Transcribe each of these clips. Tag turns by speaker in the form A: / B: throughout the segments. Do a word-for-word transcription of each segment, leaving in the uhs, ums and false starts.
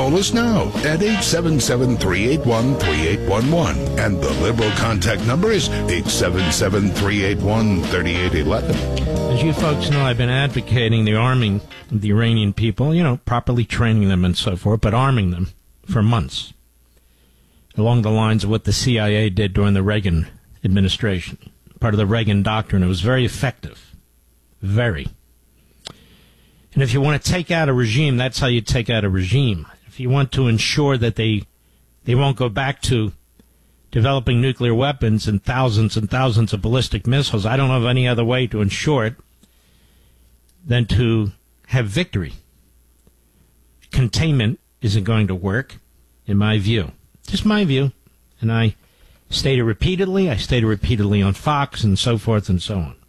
A: Call us now at eight seven seven, three eight one, three eight one one. And the Liberal contact number is eight seven seven, three eight one, three eight one one.
B: As you folks know, I've been advocating the arming of the Iranian people, you know, properly training them and so forth, but arming them for months, along the lines of what the C I A did during the Reagan administration, part of the Reagan doctrine. It was very effective. Very. And if you want to take out a regime, that's how you take out a regime. If you want to ensure that they they won't go back to developing nuclear weapons and thousands and thousands of ballistic missiles, I don't know of any other way to ensure it than to have victory. Containment isn't going to work, in my view. Just my view. And I stated repeatedly, I stated repeatedly on Fox and so forth and so on.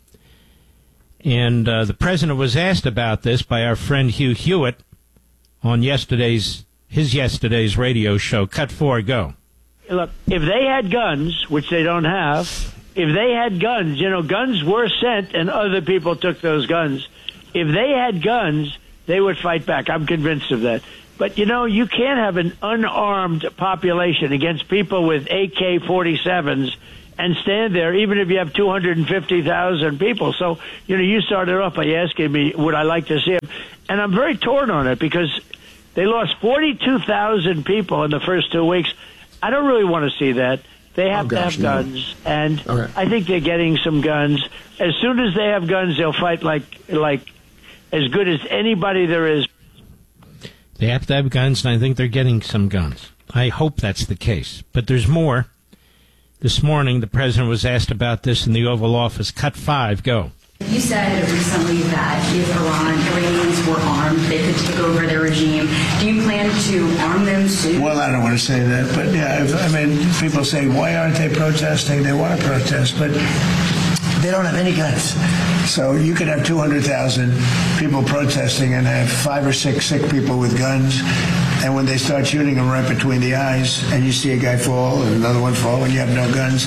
B: And uh, the president was asked about this by our friend Hugh Hewitt on yesterday's his yesterday's radio show. Cut four, go.
C: Look, if they had guns, which they don't have, if they had guns, you know, guns were sent and other people took those guns. If they had guns, they would fight back. I'm convinced of that. But, you know, you can't have an unarmed population against people with A K forty-sevens and stand there, even if you have two hundred fifty thousand people. So, you know, you started off by asking me, would I like to see them? And I'm very torn on it because they lost forty-two thousand people in the first two weeks. I don't really want to see that. They have oh, gosh, to have no. guns, and okay. I think they're getting some guns. As soon as they have guns, they'll fight like like as good as anybody there is.
B: They have to have guns, and I think they're getting some guns. I hope that's the case. But there's more. This morning, the president was asked about this in the Oval Office. Cut five, go.
D: You said recently that if Iran, Iranians were armed, they could take over their regime. Do you plan to arm them soon?
E: Well, I don't want to say that, but yeah, if, I mean, people say, why aren't they protesting? They want to protest, but they don't have any guns. So you could have two hundred thousand people protesting and have five or six sick people with guns. And when they start shooting them right between the eyes and you see a guy fall and another one fall and you have no guns,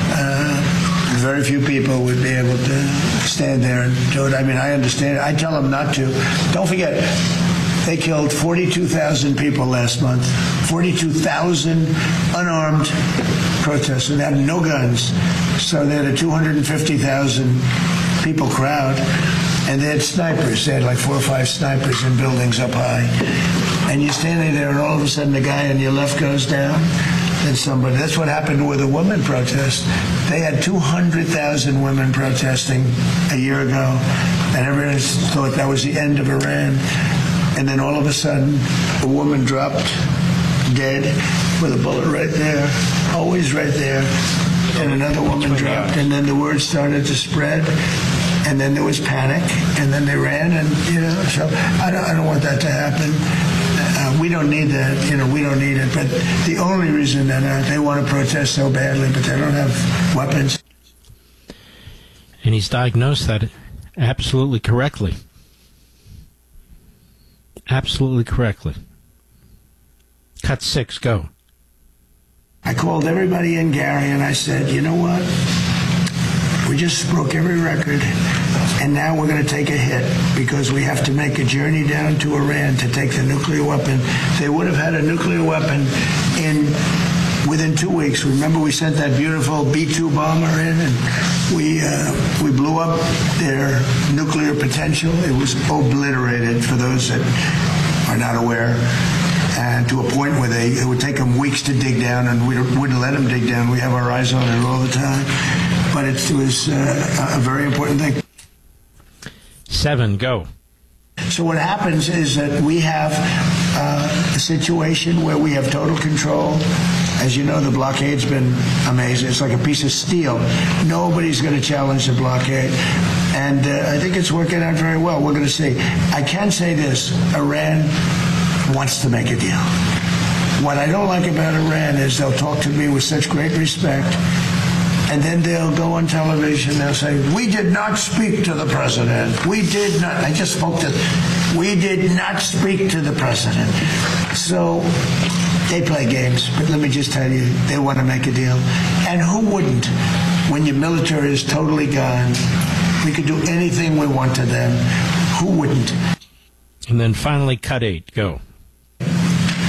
E: uh, very few people would be able to stand there and do it. I mean, I understand. I tell them not to. Don't forget, they killed forty-two thousand people last month, forty-two thousand unarmed protesters that had no guns. So they had a two hundred fifty thousand people crowd, and they had snipers. They had like four or five snipers in buildings up high. And you're standing there, and all of a sudden the guy on your left goes down, then somebody. That's what happened with the women protest. They had two hundred thousand women protesting a year ago, and everyone thought that was the end of Iran. And then all of a sudden, a woman dropped dead with a bullet right there, always right there. And another woman dropped, and then the word started to spread. And then there was panic, and then they ran, and, you know, so I don't, I don't want that to happen. Uh, we don't need that, you know, we don't need it. But the only reason that uh, they want to protest so badly, but they don't have weapons.
B: And he's diagnosed that absolutely correctly. Absolutely correctly. Cut six, go.
E: I called everybody in, Gary, and I said, you know what? We just broke every record, and now we're going to take a hit because we have to make a journey down to Iran to take the nuclear weapon. They would have had a nuclear weapon in within two weeks. Remember, we sent that beautiful B two bomber in, and we uh, we blew up their nuclear potential. It was obliterated, for those that are not aware, and to a point where they it would take them weeks to dig down, and we wouldn't let them dig down. We have our eyes on it all the time. But it was uh, a very important thing.
B: Seven, go.
E: So what happens is that we have uh, a situation where we have total control. As you know, the blockade's been amazing. It's like a piece of steel. Nobody's going to challenge the blockade. And uh, I think it's working out very well. We're going to see. I can say this. Iran wants to make a deal. What I don't like about Iran is they'll talk to me with such great respect, and then they'll go on television, they'll say, we did not speak to the president. We did not. I just spoke to, we did not speak to the president. So they play games, but let me just tell you, they want to make a deal. And who wouldn't? When your military is totally gone, we could do anything we want to them. Who wouldn't?
B: And then finally, cut eight, go.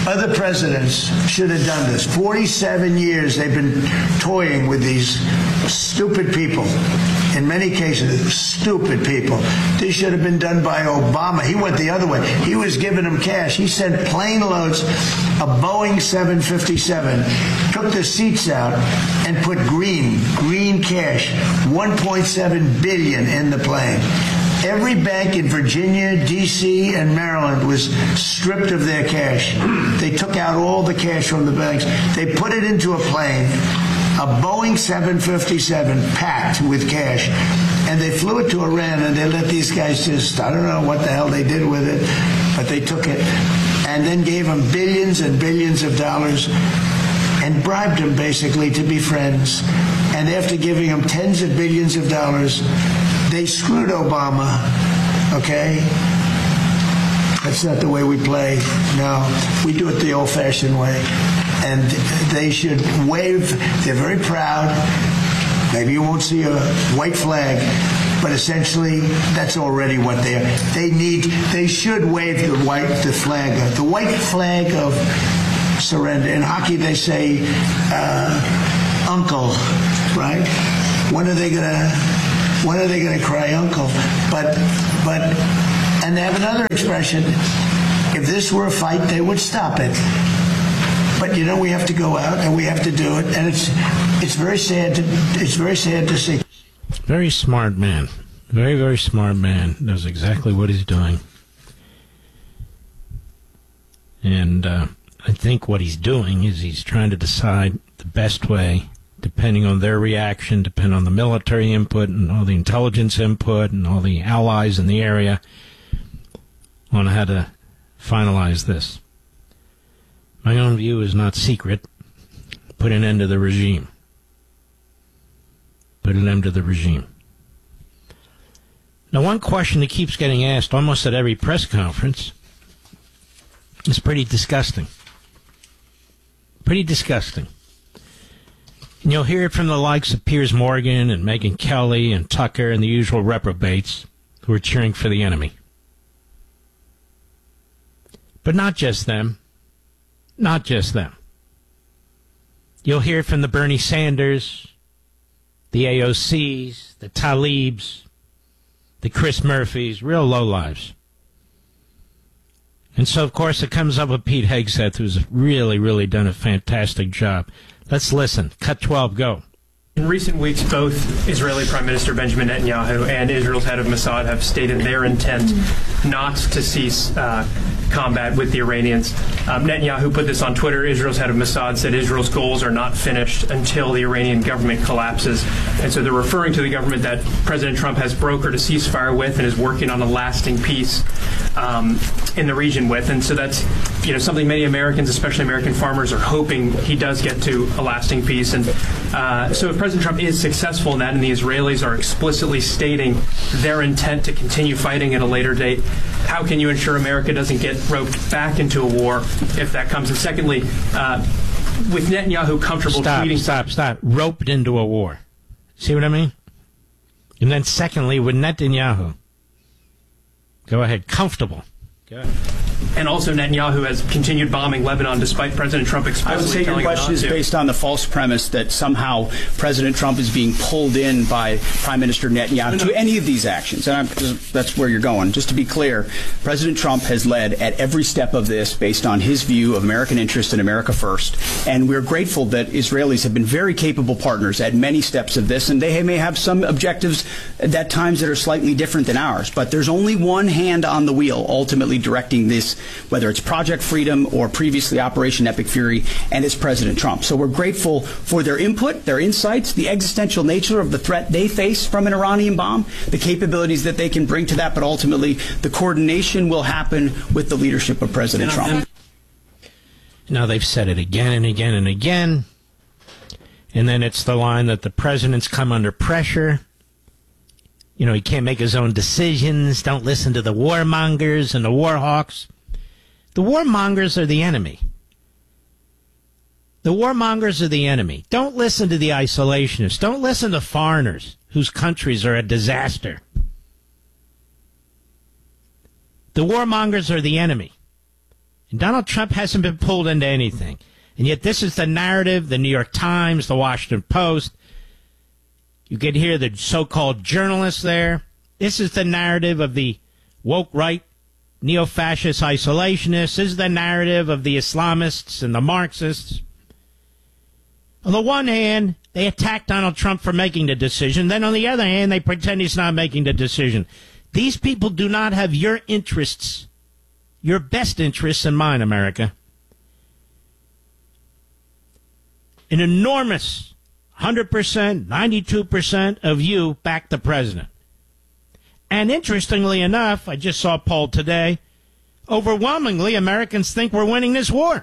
E: Other presidents should have done this. forty-seven years they've been toying with these stupid people. In many cases, stupid people. This should have been done by Obama. He went the other way. He was giving them cash. He sent plane loads of Boeing seven fifty-seven, took the seats out, and put green, green cash, one point seven billion dollars in the plane. Every bank in Virginia, D C, and Maryland was stripped of their cash. They took out all the cash from the banks. They put it into a plane, a Boeing seven fifty-seven packed with cash, and they flew it to Iran, and they let these guys just, I don't know what the hell they did with it, but they took it and then gave them billions and billions of dollars and bribed them basically to be friends. And after giving them tens of billions of dollars, they screwed Obama, okay? That's not the way we play. No, we do it the old-fashioned way. And they should wave. They're very proud. Maybe you won't see a white flag, but essentially that's already what they are. They need. They should wave the white, the flag, the white flag of surrender. In hockey, they say, uh, "Uncle," right? When are they gonna? When are they gonna cry, "Uncle"? But, but, and they have another expression. If this were a fight, they would stop it. But you know, we have to go out and we have to do it, and it's it's very sad to it's very sad to see.
B: Very smart man, very very smart man. Knows exactly what he's doing, and uh, I think what he's doing is he's trying to decide the best way, depending on their reaction, depending on the military input and all the intelligence input and all the allies in the area, on how to finalize this. My own view is not secret. Put an end to the regime. Put an end to the regime. Now, one question that keeps getting asked almost at every press conference is pretty disgusting. Pretty disgusting. And you'll hear it from the likes of Piers Morgan and Megyn Kelly and Tucker and the usual reprobates who are cheering for the enemy. But not just them. Not just them. You'll hear it from the Bernie Sanders, the A O Cs, the Talibs, the Chris Murphys, real lowlives. And so, of course, it comes up with Pete Hegseth, who's really, really done a fantastic job. Let's listen. Cut twelve, go.
F: In recent weeks, both Israeli Prime Minister Benjamin Netanyahu and Israel's head of Mossad have stated their intent not to cease uh, combat with the Iranians. Um, Netanyahu put this on Twitter. Israel's head of Mossad said Israel's goals are not finished until the Iranian government collapses. And so they're referring to the government that President Trump has brokered a ceasefire with and is working on a lasting peace um, in the region with. And so that's, you know, something many Americans, especially American farmers, are hoping he does get to a lasting peace. And uh, so if President Trump is successful in that and the Israelis are explicitly stating their intent to continue fighting at a later date, how can you ensure America doesn't get roped back into a war if that comes? And secondly, uh, with Netanyahu comfortable
B: stop,
F: tweeting...
B: Stop, stop, roped into a war. See what I mean? And then secondly, with Netanyahu, go ahead, comfortable. Go ahead.
F: And also Netanyahu has continued bombing Lebanon despite President Trump explicitly
G: I would say your question is based on the false premise that somehow President Trump is being pulled in by Prime Minister Netanyahu to any of these actions. And I'm, that's where you're going. Just to be clear, President Trump has led at every step of this based on his view of American interest and America first. And we're grateful that Israelis have been very capable partners at many steps of this. And they may have some objectives at times that are slightly different than ours. But there's only one hand on the wheel ultimately directing this, whether it's Project Freedom or previously Operation Epic Fury, and it's President Trump. So we're grateful for their input, their insights, the existential nature of the threat they face from an Iranian bomb, the capabilities that they can bring to that, but ultimately the coordination will happen with the leadership of President Trump.
B: Now they've said it again and again and again, and then it's the line that the president's come under pressure. You know, he can't make his own decisions. Don't listen to the warmongers and the warhawks. The warmongers are the enemy. The warmongers are the enemy. Don't listen to the isolationists. Don't listen to foreigners whose countries are a disaster. The warmongers are the enemy. And Donald Trump hasn't been pulled into anything. And yet this is the narrative, the New York Times, the Washington Post. You can hear the so-called journalists there. This is the narrative of the woke right, neo-fascist isolationists. This is the narrative of the Islamists and the Marxists. On the one hand, they attack Donald Trump for making the decision. Then on the other hand, they pretend he's not making the decision. These people do not have your interests, your best interests in mind, America. An enormous one hundred percent, ninety-two percent of you back the president. And interestingly enough, I just saw a poll today, overwhelmingly Americans think we're winning this war.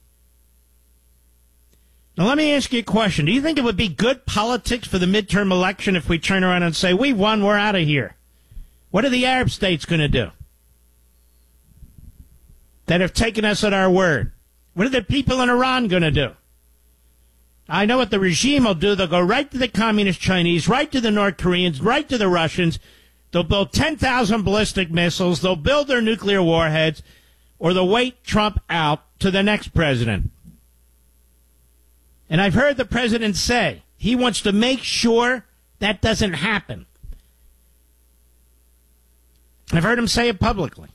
B: Now let me ask you a question. Do you think it would be good politics for the midterm election if we turn around and say, we won, we're out of here? What are the Arab states going to do that have taken us at our word? What are the people in Iran going to do? I know what the regime will do. They'll go right to the communist Chinese, right to the North Koreans, right to the Russians. They'll build ten thousand ballistic missiles. They'll build their nuclear warheads, or they'll wait Trump out to the next president. And I've heard the president say he wants to make sure that doesn't happen. I've heard him say it publicly.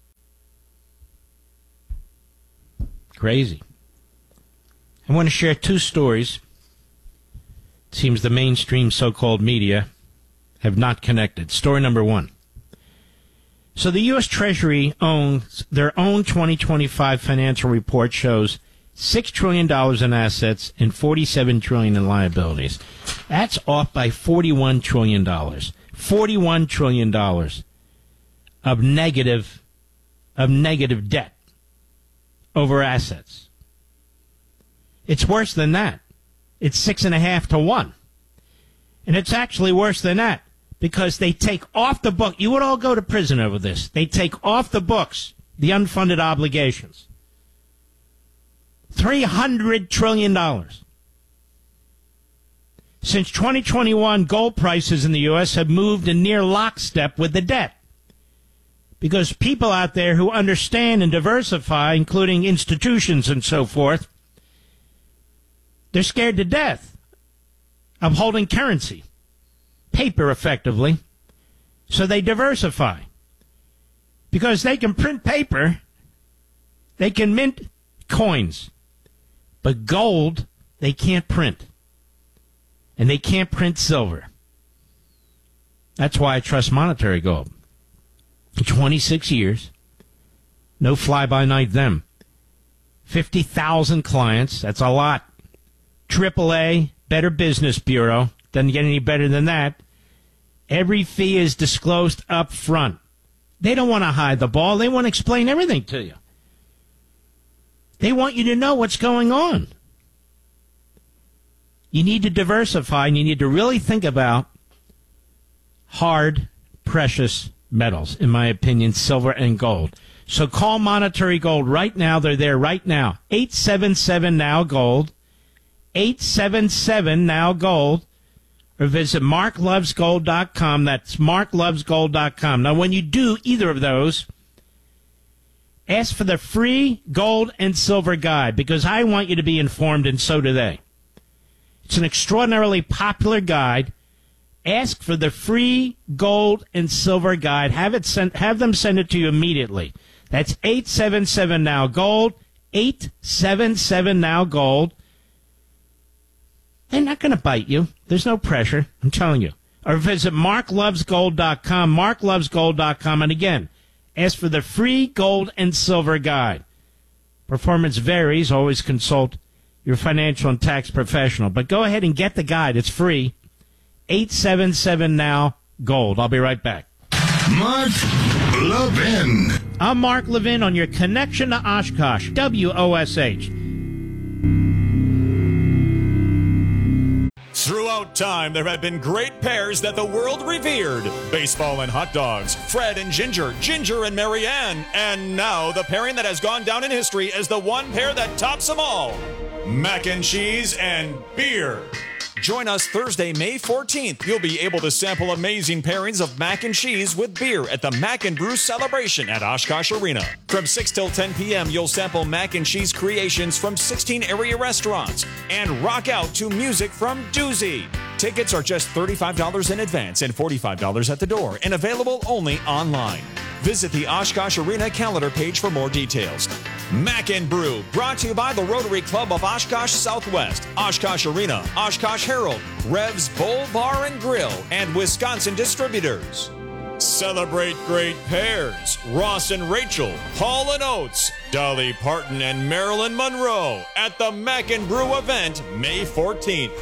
B: Crazy. I want to share two stories. It seems the mainstream so-called media have not connected. Story number one. So the U S. Treasury owns their own twenty twenty-five financial report shows six trillion dollars in assets and forty-seven trillion dollars in liabilities. That's off by forty-one trillion dollars. forty-one trillion dollars of negative, of negative debt over assets. It's worse than that. It's six and a half to one. And it's actually worse than that because they take off the book. You would all go to prison over this. They take off the books the unfunded obligations. three hundred trillion dollars. Since twenty twenty-one, gold prices in the U S have moved in near lockstep with the debt. Because people out there who understand and diversify, including institutions and so forth, they're scared to death of holding currency, paper effectively, so they diversify. Because they can print paper, they can mint coins, but gold they can't print. And they can't print silver. That's why I trust monetary gold. twenty-six years, no fly-by-night them. fifty thousand clients, that's a lot. triple A, Better Business Bureau, doesn't get any better than that. Every fee is disclosed up front. They don't want to hide the ball. They want to explain everything to you. They want you to know what's going on. You need to diversify, and you need to really think about hard, precious metals, in my opinion, silver and gold. So call Monetary Gold right now. They're there right now. eight seven seven now gold. eight seven seven now gold. Or visit mark loves gold dot com. That's mark loves gold dot com. Now, when you do either of those, ask for the free gold and silver guide, because I want you to be informed, and so do they. It's an extraordinarily popular guide. Ask for the free gold and silver guide. Have it sent, have them send it to you immediately. That's eight seven seven now gold. eight seven seven now gold. They're not going to bite you. There's no pressure. I'm telling you. Or visit mark loves gold dot com. mark loves gold dot com. And again, ask for the free gold and silver guide. Performance varies. Always consult your financial and tax professional. But go ahead and get the guide. It's free. eight seven seven now gold. I'll be right back.
A: Mark Levin.
B: I'm Mark Levin on your connection to Oshkosh, W O S H.
H: Throughout time, there have been great pairs that the world revered. Baseball and hot dogs, Fred and Ginger, Ginger and Marianne, and now the pairing that has gone down in history as the one pair that tops them all, mac and cheese and beer. Join us Thursday, May fourteenth. You'll be able to sample amazing pairings of mac and cheese with beer at the Mac and Brew Celebration at Oshkosh Arena. From six till ten p.m., you'll sample mac and cheese creations from sixteen area restaurants and rock out to music from Doozy. Tickets are just thirty-five dollars in advance and forty-five dollars at the door and available only online. Visit the Oshkosh Arena calendar page for more details. Mac and Brew, brought to you by the Rotary Club of Oshkosh Southwest, Oshkosh Arena, Oshkosh Herald, Rev's Bowl Bar and Grill, and Wisconsin Distributors. Celebrate great pairs. Ross and Rachel, Hall and Oates, Dolly Parton and Marilyn Monroe at the Mac and Brew event May fourteenth.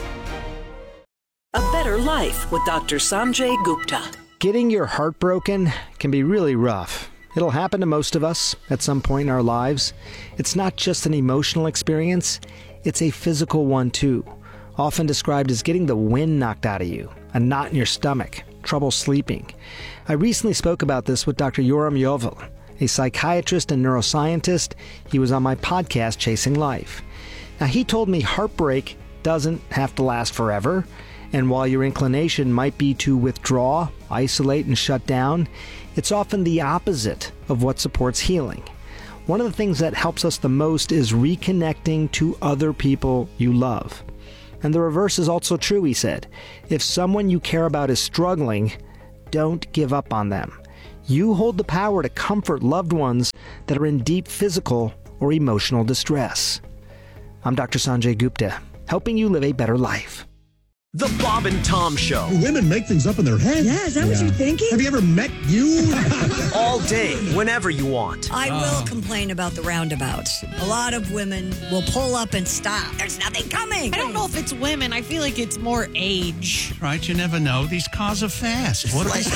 I: A better life with Doctor Sanjay Gupta.
J: Getting your heart broken can be really rough. It'll happen to most of us at some point in our lives. It's not just an emotional experience, it's a physical one too. Often described as getting the wind knocked out of you, a knot in your stomach, trouble sleeping. I recently spoke about this with Doctor Yoram Yovel, a psychiatrist and neuroscientist. He was on my podcast, Chasing Life. Now, he told me heartbreak doesn't have to last forever. And while your inclination might be to withdraw, isolate, and shut down, it's often the opposite of what supports healing. One of the things that helps us the most is reconnecting to other people you love. And the reverse is also true, he said. If someone you care about is struggling, don't give up on them. You hold the power to comfort loved ones that are in deep physical or emotional distress. I'm Doctor Sanjay Gupta, helping you live a better life.
K: The Bob and Tom Show.
L: Women make things up in their head.
M: Yeah, is that yeah. what you're thinking?
L: Have you ever met you?
K: All day, whenever you want.
M: I will complain about the roundabouts. A lot of women will pull up and stop. There's nothing coming.
N: I don't know if it's women. I feel like it's more age.
O: Right, you never know. These cars are fast. What
P: they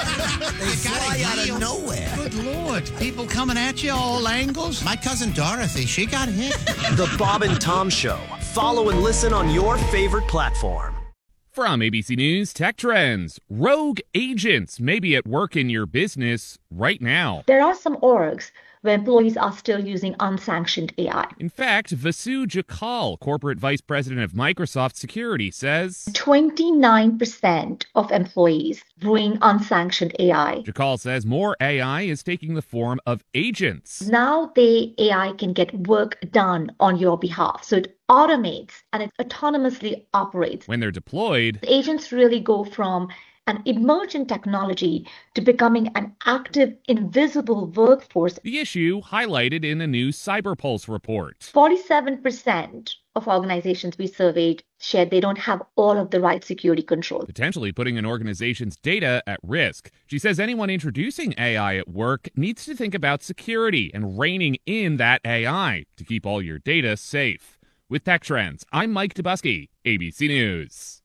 P: fly out of nowhere.
O: Good Lord. People coming at you all angles.
P: My cousin Dorothy, she got hit.
K: The Bob and Tom Show. Follow and listen on your favorite platform.
Q: From A B C News Tech Trends, rogue agents may be at work in your business right now.
R: There are some orgs where employees are still using unsanctioned A I.
Q: In fact, Vasu Jakal, corporate vice president of Microsoft Security, says
R: twenty-nine percent of employees doing unsanctioned A I.
Q: Jakal says more A I is taking the form of agents.
R: Now the A I can get work done on your behalf. So it automates and it autonomously operates.
Q: When they're deployed,
R: the agents really go from an emergent technology to becoming an active, invisible workforce.
Q: The issue highlighted in a new CyberPulse report.
R: forty-seven percent of organizations we surveyed shared they don't have all of the right security controls.
Q: Potentially putting an organization's data at risk. She says anyone introducing A I at work needs to think about security and reining in that A I to keep all your data safe. With Tech Trends, I'm Mike Dubusky, A B C News.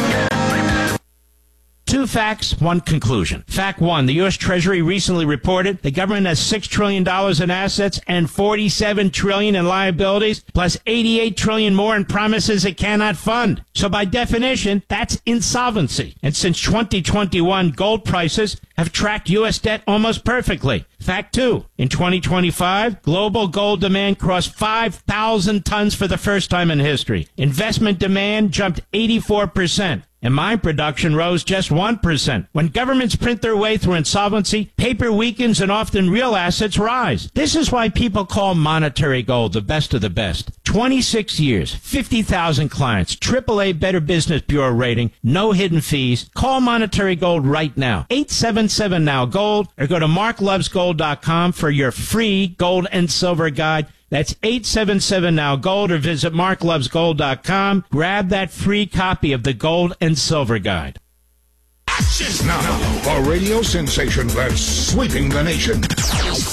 B: Two facts, one conclusion. Fact one, the U S Treasury recently reported the government has six trillion dollars in assets and forty-seven trillion dollars in liabilities, plus eighty-eight trillion dollars more in promises it cannot fund. So by definition, that's insolvency. And since twenty twenty-one, gold prices have tracked U S debt almost perfectly. Fact two, in twenty twenty-five, global gold demand crossed five thousand tons for the first time in history. Investment demand jumped eighty-four percent. And mine production rose just one percent. When governments print their way through insolvency, paper weakens and often real assets rise. This is why people call Monetary Gold the best of the best. twenty-six years, fifty thousand clients, triple A Better Business Bureau rating, no hidden fees. Call Monetary Gold right now. eight seven seven now gold or go to mark loves gold dot com for your free gold and silver guide. That's eight seven seven now gold or visit mark loves gold dot com. Grab that free copy of the Gold and Silver Guide.
A: Now, a radio sensation that's sweeping the nation.